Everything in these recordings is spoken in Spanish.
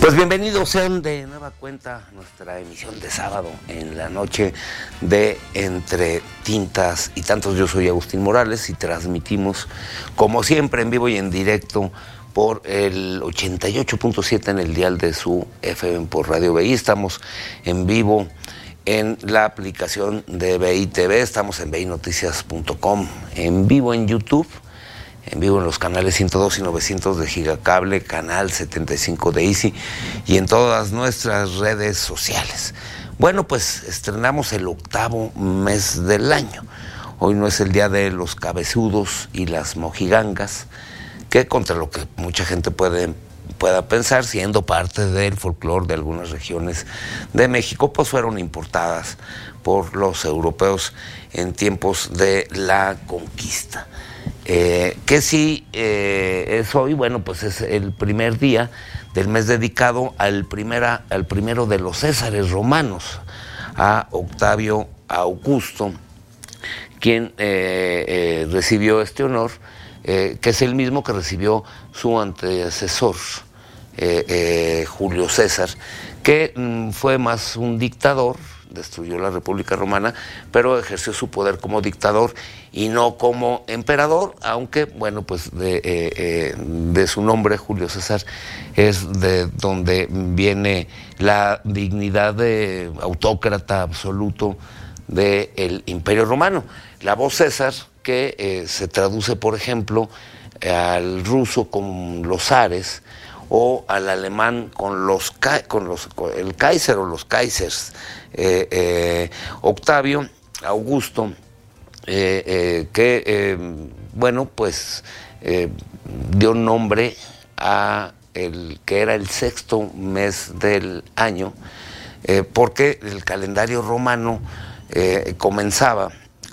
Pues bienvenidos sean de nueva cuenta a nuestra emisión de sábado en la noche de Entre Tintas y Tantos. Yo soy Agustín Morales y transmitimos como siempre en vivo y en directo por el 88.7 en el dial de su FM por Radio BI. Estamos en vivo en la aplicación de BI TV, estamos en binoticias.com, en vivo en YouTube, en vivo en los canales 102 y 900 de Gigacable, canal 75 de Easy y en todas nuestras redes sociales. Bueno, pues estrenamos el octavo mes del año. Hoy no es el día de los cabezudos y las mojigangas, que contra lo que mucha gente pueda pensar, siendo parte del folclore de algunas regiones de México, pues fueron importadas por los europeos en tiempos de la conquista. Que sí es hoy, bueno, pues es el primer día del mes dedicado al primero de los Césares romanos, a Octavio Augusto, quien recibió este honor, que es el mismo que recibió su antecesor, Julio César, que fue más un dictador, destruyó la República Romana, pero ejerció su poder como dictador y no como emperador, aunque, bueno, pues de su nombre, Julio César, es de donde viene la dignidad de autócrata absoluto del Imperio Romano. La voz César, que se traduce, por ejemplo, al ruso con los zares, o al alemán con el Kaiser o los Kaisers. Octavio Augusto, bueno, pues dio nombre a el que era el sexto mes del año, porque el calendario romano comenzaba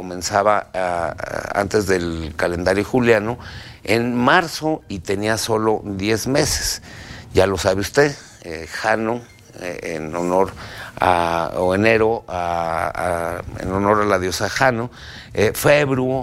antes del calendario juliano en marzo y tenía solo 10 meses. Ya lo sabe usted, Jano, en honor a, o enero, en honor a la diosa Jano, Februo,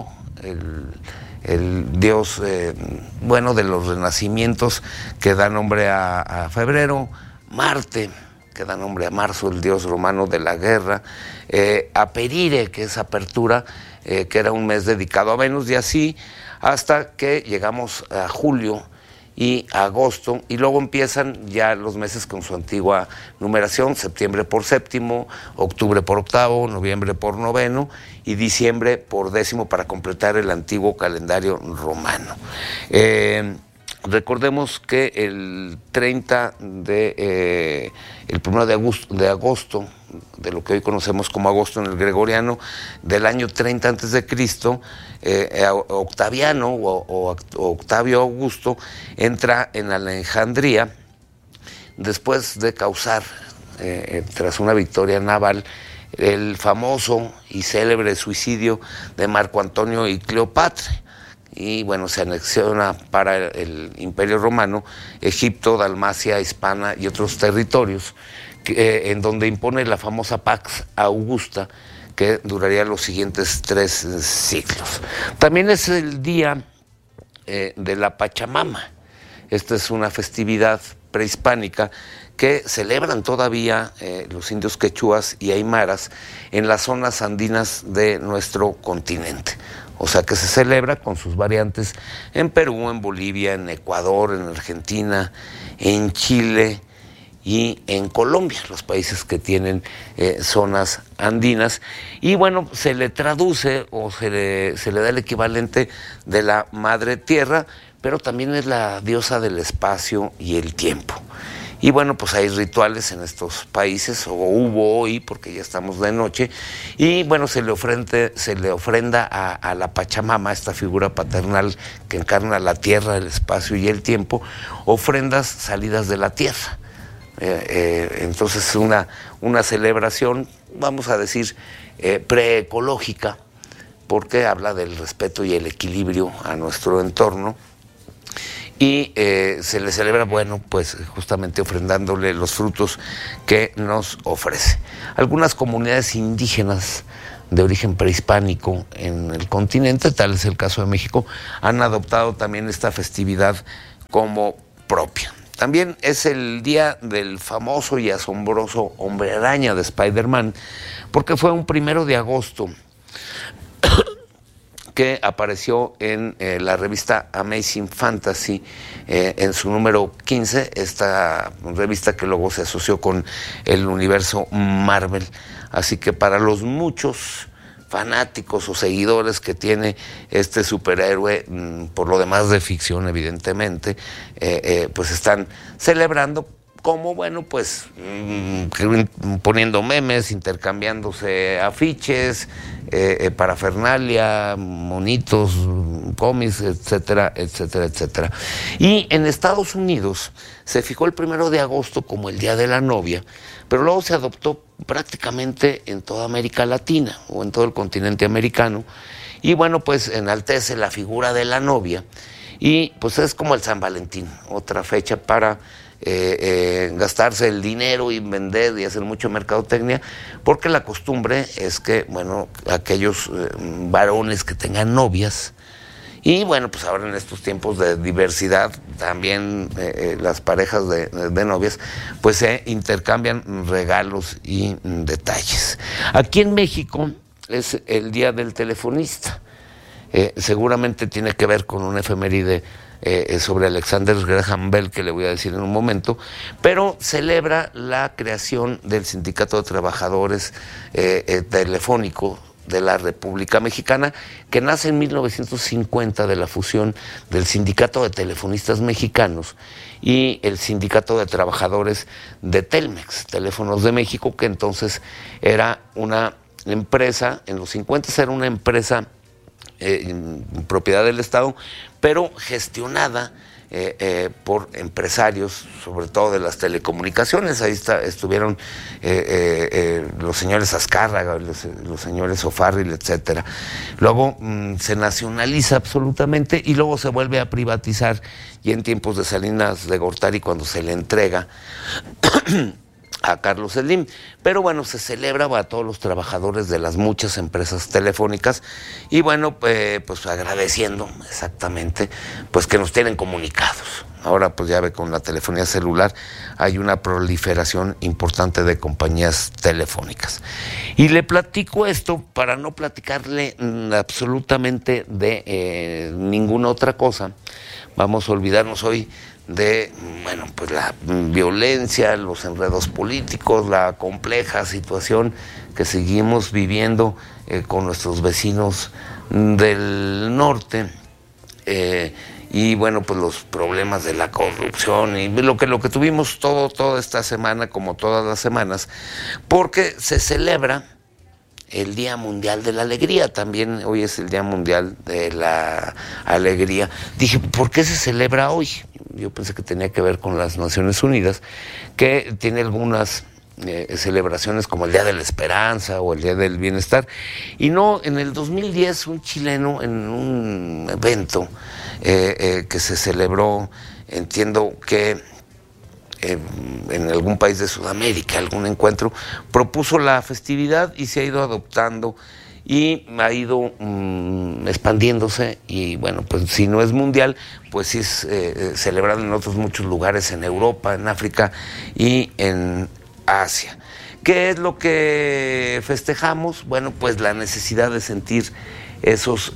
el dios, bueno, de los renacimientos, que da nombre a febrero, Marte, que da nombre a marzo, el dios romano de la guerra, Aperire, que es apertura, que era un mes dedicado a Venus, y así hasta que llegamos a julio y agosto, y luego empiezan ya los meses con su antigua numeración: septiembre por séptimo, octubre por octavo, noviembre por noveno y diciembre por décimo, para completar el antiguo calendario romano. Recordemos que el 1 de agosto, de lo que hoy conocemos como agosto en el gregoriano, del año 30 antes de Cristo, Octaviano o Octavio Augusto entra en Alejandría después de causar, tras una victoria naval, el famoso y célebre suicidio de Marco Antonio y Cleopatra. Y bueno, se anexiona para el Imperio Romano Egipto, Dalmacia, Hispania y otros territorios, en donde impone la famosa Pax Augusta, que duraría los siguientes 3 siglos. También es el día de la Pachamama. Esta es una festividad prehispánica que celebran todavía los indios quechuas y aymaras en las zonas andinas de nuestro continente. O sea que se celebra con sus variantes en Perú, en Bolivia, en Ecuador, en Argentina, en Chile y en Colombia, los países que tienen zonas andinas. Y bueno, se le traduce o se le da el equivalente de la Madre Tierra, pero también es la diosa del espacio y el tiempo. Y bueno, pues hay rituales en estos países, o hubo hoy, porque ya estamos de noche, y bueno, se le ofrenda a la Pachamama, esta figura paternal que encarna la tierra, el espacio y el tiempo, ofrendas salidas de la tierra. Entonces una celebración, vamos a decir, preecológica, porque habla del respeto y el equilibrio a nuestro entorno. Y se le celebra, bueno, pues justamente ofrendándole los frutos que nos ofrece. Algunas comunidades indígenas de origen prehispánico en el continente, tal es el caso de México, han adoptado también esta festividad como propia. También es el día del famoso y asombroso Hombre Araña de Spider-Man, porque fue un 1 de agosto que apareció en la revista Amazing Fantasy en su número 15, esta revista que luego se asoció con el universo Marvel. Así que para los muchos fanáticos o seguidores que tiene este superhéroe, por lo demás de ficción evidentemente, pues están celebrando como, bueno, pues poniendo memes, intercambiándose afiches, parafernalia, monitos, cómics, etcétera, etcétera, etcétera. Y en Estados Unidos se fijó el 1 de agosto como el Día de la Novia, pero luego se adoptó prácticamente en toda América Latina o en todo el continente americano, y bueno, pues enaltece la figura de la novia, y pues es como el San Valentín, otra fecha para gastarse el dinero y vender y hacer mucho mercadotecnia, porque la costumbre es que, bueno, aquellos varones que tengan novias, y bueno, pues ahora en estos tiempos de diversidad, también las parejas de novias, pues se intercambian regalos y detalles. Aquí en México es el Día del Telefonista. Seguramente tiene que ver con una efeméride sobre Alexander Graham Bell, que le voy a decir en un momento, pero celebra la creación del Sindicato de Trabajadores Telefónico de la República Mexicana, que nace en 1950 de la fusión del Sindicato de Telefonistas Mexicanos y el Sindicato de Trabajadores de Telmex, Teléfonos de México, que entonces era una empresa, en los 50 era una empresa propiedad del Estado, pero gestionada por empresarios, sobre todo de las telecomunicaciones. Ahí estuvieron los señores Azcárraga, los señores O'Farrill, etcétera. Luego se nacionaliza absolutamente y luego se vuelve a privatizar, y en tiempos de Salinas de Gortari, cuando se le entrega a Carlos Slim. Pero bueno, se celebra a todos los trabajadores de las muchas empresas telefónicas, y bueno, pues agradeciendo exactamente pues que nos tienen comunicados. Ahora pues ya ve, con la telefonía celular hay una proliferación importante de compañías telefónicas. Y le platico esto para no platicarle absolutamente de ninguna otra cosa. Vamos a olvidarnos hoy de, bueno, pues la violencia, los enredos políticos, la compleja situación que seguimos viviendo con nuestros vecinos del norte, y bueno, pues los problemas de la corrupción y lo que tuvimos toda esta semana, como todas las semanas, porque se celebra el Día Mundial de la Alegría. También hoy es el Día Mundial de la Alegría. Dije, ¿por qué se celebra hoy? Yo pensé que tenía que ver con las Naciones Unidas, que tiene algunas celebraciones como el Día de la Esperanza o el Día del Bienestar. Y no, en el 2010 un chileno, en un evento que se celebró, entiendo que en algún país de Sudamérica, algún encuentro, propuso la festividad y se ha ido adoptando y ha ido expandiéndose, y bueno, pues si no es mundial, pues sí es celebrado en otros muchos lugares, en Europa, en África y en Asia. ¿Qué es lo que festejamos? Bueno, pues la necesidad de sentir esos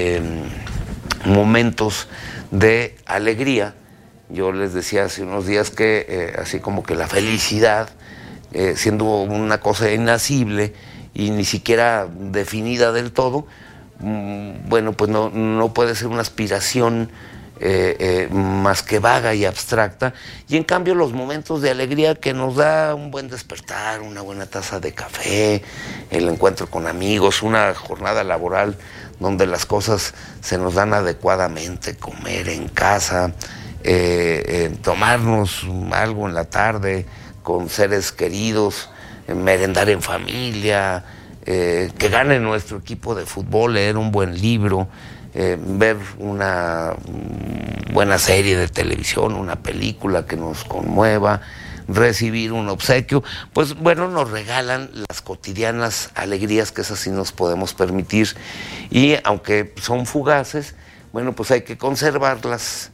momentos de alegría. Yo les decía hace unos días que así como que la felicidad, siendo una cosa inasible y ni siquiera definida del todo, bueno, pues no puede ser una aspiración más que vaga y abstracta. Y en cambio los momentos de alegría que nos da un buen despertar, una buena taza de café, el encuentro con amigos, una jornada laboral donde las cosas se nos dan adecuadamente, comer en casa, tomarnos algo en la tarde con seres queridos, merendar en familia, que gane nuestro equipo de fútbol, leer un buen libro, ver una buena serie de televisión, una película que nos conmueva, recibir un obsequio. Pues bueno, nos regalan las cotidianas alegrías, que esas sí nos podemos permitir, y aunque son fugaces, bueno, pues hay que conservarlas,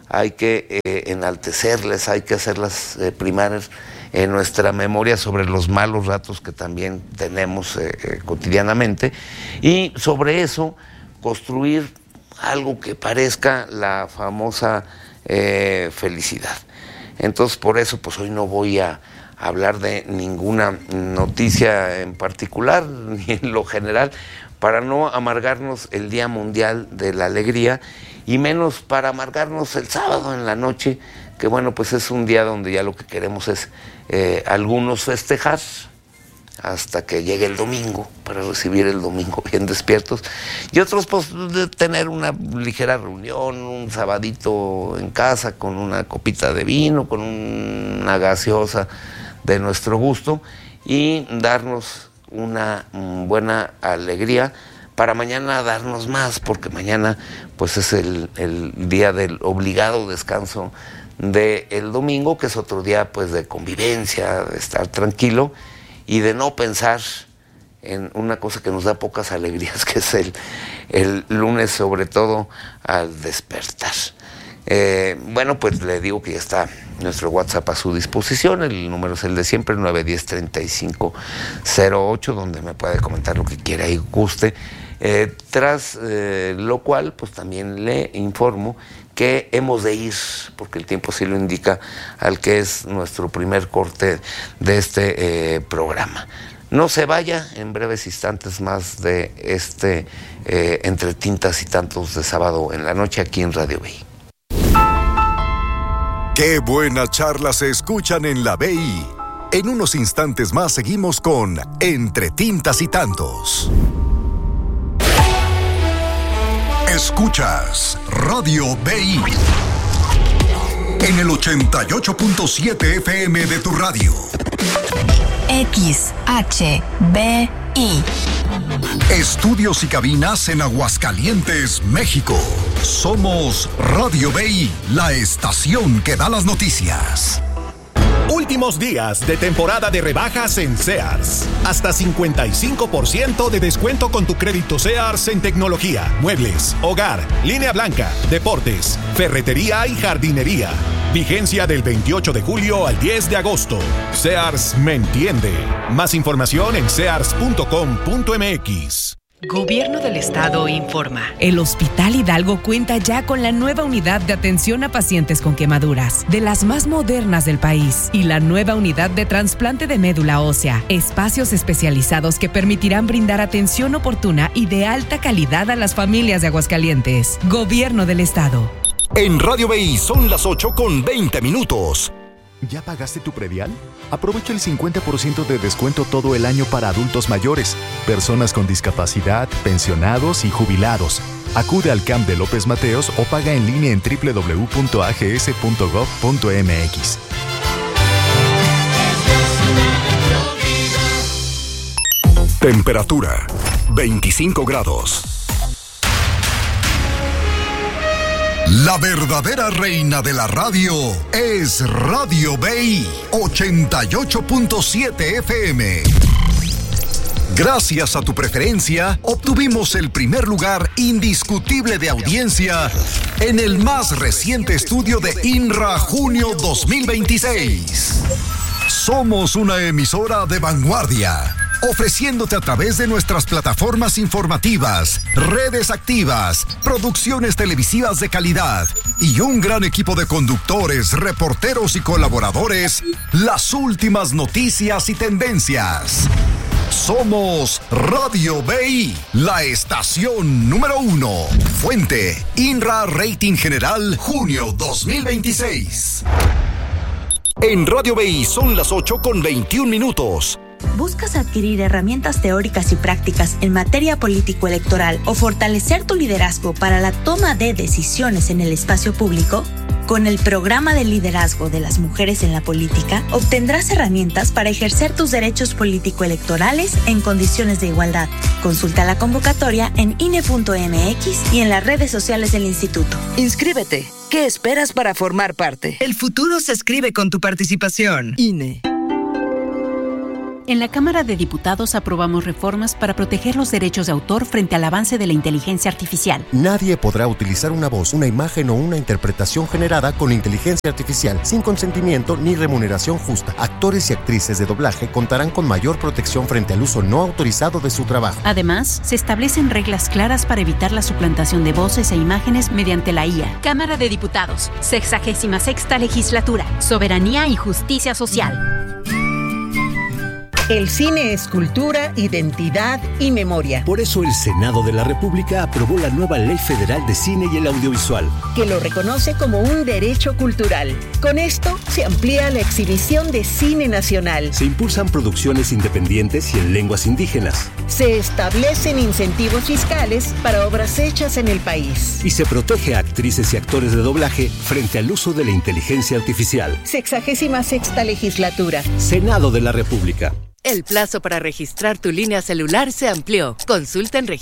hay que enaltecerles, hay que hacerlas primar en nuestra memoria sobre los malos ratos que también tenemos cotidianamente, y sobre eso construir algo que parezca la famosa felicidad. Entonces, por eso, pues hoy no voy a hablar de ninguna noticia en particular, ni en lo general, para no amargarnos el Día Mundial de la Alegría, y menos para amargarnos el sábado en la noche, que bueno, pues es un día donde ya lo que queremos es algunos festejar hasta que llegue el domingo, para recibir el domingo bien despiertos, y otros pues tener una ligera reunión, un sabadito en casa con una copita de vino, con una gaseosa de nuestro gusto, y darnos una buena alegría para mañana darnos más, porque mañana pues es el día del obligado descanso del domingo, que es otro día pues de convivencia, de estar tranquilo y de no pensar en una cosa que nos da pocas alegrías, que es el lunes, sobre todo al despertar. Bueno, pues le digo que ya está nuestro WhatsApp a su disposición. El número es el de siempre, 910-3508, donde me puede comentar lo que quiera y guste. Tras lo cual, pues también le informo que hemos de ir, porque el tiempo sí lo indica, al que es nuestro primer corte de este programa. No se vaya, en breves instantes más de este Entre Tintas y Tantos de sábado en la noche, aquí en Radio BI. Qué buenas charlas se escuchan en la BI. En unos instantes más seguimos con Entre Tintas y Tantos. Escuchas Radio BI en el 88.7 FM de tu radio. XHBI. Estudios y cabinas en Aguascalientes, México. Somos Radio BI, la estación que da las noticias. Últimos días de temporada de rebajas en Sears. Hasta 55% de descuento con tu crédito Sears en tecnología, muebles, hogar, línea blanca, deportes, ferretería y jardinería. Vigencia del 28 de julio al 10 de agosto. Sears me entiende. Más información en sears.com.mx. Gobierno del Estado informa. El Hospital Hidalgo cuenta ya con la nueva unidad de atención a pacientes con quemaduras, de las más modernas del país, y la nueva unidad de trasplante de médula ósea, espacios especializados que permitirán brindar atención oportuna y de alta calidad a las familias de Aguascalientes. Gobierno del Estado. En Radio BI son las 8:20. ¿Ya pagaste tu predial? Aprovecha el 50% de descuento todo el año para adultos mayores, personas con discapacidad, pensionados y jubilados. Acude al CAMP de López Mateos o paga en línea en www.ags.gov.mx. Temperatura 25 grados. La verdadera reina de la radio es Radio BI 88.7 FM. Gracias a tu preferencia, obtuvimos el primer lugar indiscutible de audiencia en el más reciente estudio de INRA Junio 2026. Somos una emisora de vanguardia, ofreciéndote a través de nuestras plataformas informativas, redes activas, producciones televisivas de calidad y un gran equipo de conductores, reporteros y colaboradores, las últimas noticias y tendencias. Somos Radio BI, la estación número 1. Fuente, INRA Rating General, junio 2026. En Radio BI son las 8:21. ¿Buscas adquirir herramientas teóricas y prácticas en materia político-electoral o fortalecer tu liderazgo para la toma de decisiones en el espacio público? Con el Programa de Liderazgo de las Mujeres en la Política, obtendrás herramientas para ejercer tus derechos político-electorales en condiciones de igualdad. Consulta la convocatoria en INE.mx y en las redes sociales del Instituto. Inscríbete. ¿Qué esperas para formar parte? El futuro se escribe con tu participación. INE. En la Cámara de Diputados aprobamos reformas para proteger los derechos de autor frente al avance de la inteligencia artificial. Nadie podrá utilizar una voz, una imagen o una interpretación generada con inteligencia artificial sin consentimiento ni remuneración justa. Actores y actrices de doblaje contarán con mayor protección frente al uso no autorizado de su trabajo. Además, se establecen reglas claras para evitar la suplantación de voces e imágenes mediante la IA. Cámara de Diputados, 66ª Legislatura, Soberanía y Justicia Social. El cine es cultura, identidad y memoria. Por eso el Senado de la República aprobó la nueva Ley Federal de Cine y el Audiovisual, que lo reconoce como un derecho cultural. Con esto se amplía la exhibición de cine nacional. Se impulsan producciones independientes y en lenguas indígenas. Se establecen incentivos fiscales para obras hechas en el país. Y se protege a actrices y actores de doblaje frente al uso de la inteligencia artificial. 66ª Legislatura. Senado de la República. El plazo para registrar tu línea celular se amplió. Consulta en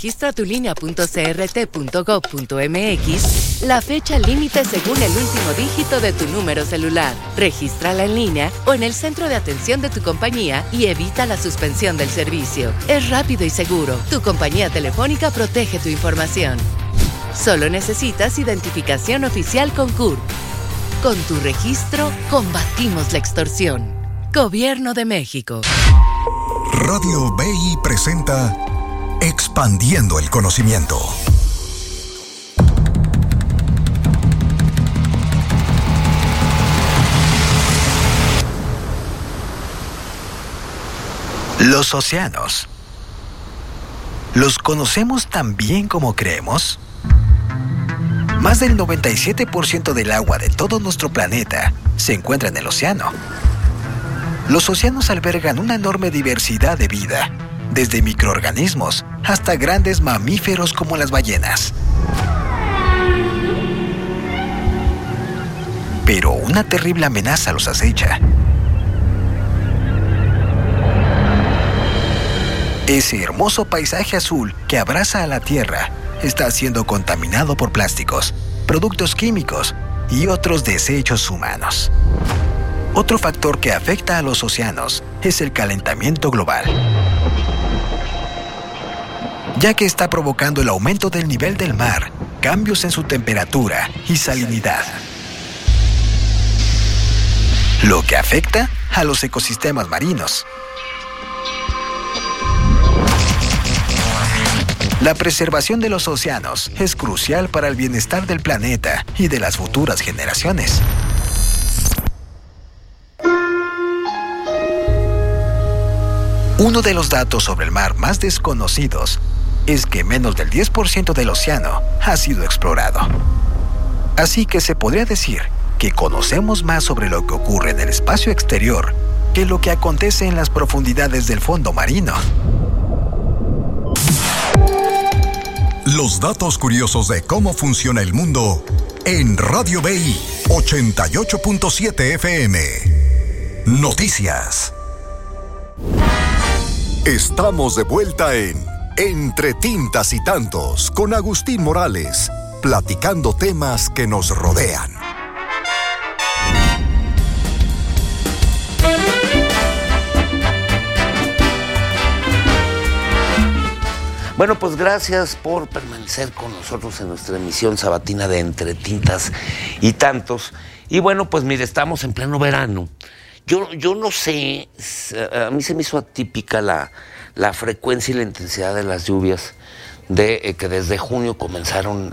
registratulinea.crt.gov.mx la fecha límite según el último dígito de tu número celular. Regístrala en línea o en el centro de atención de tu compañía y evita la suspensión del servicio. Es rápido y seguro. Tu compañía telefónica protege tu información. Solo necesitas identificación oficial con CURP. Con tu registro, combatimos la extorsión. Gobierno de México. Radio BI presenta Expandiendo el Conocimiento. Los océanos. ¿Los conocemos tan bien como creemos? Más del 97% del agua de todo nuestro planeta se encuentra en el océano. Los océanos albergan una enorme diversidad de vida, desde microorganismos hasta grandes mamíferos como las ballenas. Pero una terrible amenaza los acecha. Ese hermoso paisaje azul que abraza a la Tierra está siendo contaminado por plásticos, productos químicos y otros desechos humanos. Otro factor que afecta a los océanos es el calentamiento global, ya que está provocando el aumento del nivel del mar, cambios en su temperatura y salinidad, lo que afecta a los ecosistemas marinos. La preservación de los océanos es crucial para el bienestar del planeta y de las futuras generaciones. Uno de los datos sobre el mar más desconocidos es que menos del 10% del océano ha sido explorado. Así que se podría decir que conocemos más sobre lo que ocurre en el espacio exterior que lo que acontece en las profundidades del fondo marino. Los datos curiosos de cómo funciona el mundo en Radio BI 88.7 FM. Noticias. Estamos de vuelta en Entre Tintas y Tantos con Agustín Morales, platicando temas que nos rodean. Bueno, pues gracias por permanecer con nosotros en nuestra emisión sabatina de Entre Tintas y Tantos. Y bueno, pues mire, estamos en pleno verano. Yo no sé, a mí se me hizo atípica la frecuencia y la intensidad de las lluvias que desde junio comenzaron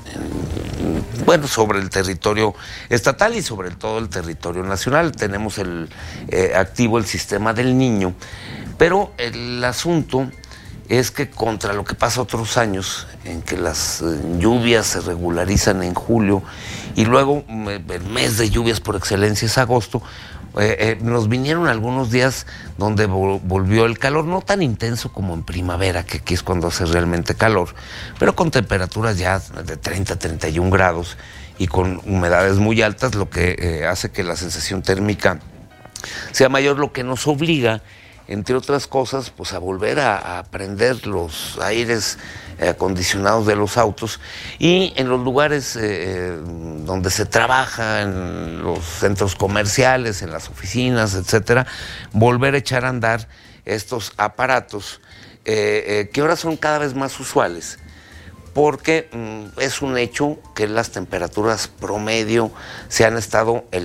sobre el territorio estatal y sobre todo el territorio nacional. Tenemos activo el sistema del Niño, pero el asunto es que contra lo que pasa otros años, en que las lluvias se regularizan en julio y luego el mes de lluvias por excelencia es agosto, nos vinieron algunos días donde volvió el calor, no tan intenso como en primavera, que aquí es cuando hace realmente calor, pero con temperaturas ya de 30, 31 grados y con humedades muy altas, lo que hace que la sensación térmica sea mayor, lo que nos obliga, entre otras cosas, pues a volver a prender los aires acondicionados de los autos y en los lugares donde se trabaja, en los centros comerciales, en las oficinas, etcétera, volver a echar a andar estos aparatos, que ahora son cada vez más usuales, porque es un hecho que las temperaturas promedio se han estado elevando.